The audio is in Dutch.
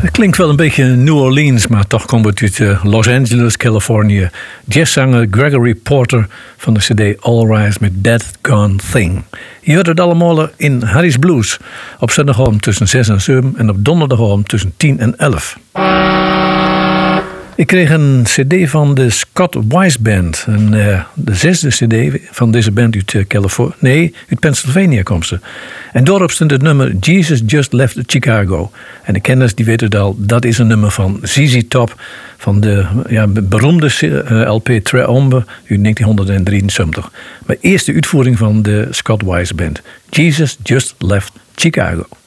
Het klinkt wel een beetje New Orleans, maar toch komt het uit Los Angeles, Californië. Jazzzanger Gregory Porter van de cd All Rise met That Gone Thing. Je hoort het allemaal in Harry's Blues. Op zondagavond tussen 6 en 7 en op donderdagavond tussen 10 en 11. Ik kreeg een cd van de Scott Wise Band. De 6e cd van deze band uit Pennsylvania komt ze. En daarop stond het nummer Jesus Just Left Chicago. En de kenners die weten het al, dat is een nummer van ZZ Top. Van de beroemde LP Treombe uit 1973. Maar eerst de uitvoering van de Scott Wise Band. Jesus Just Left Chicago.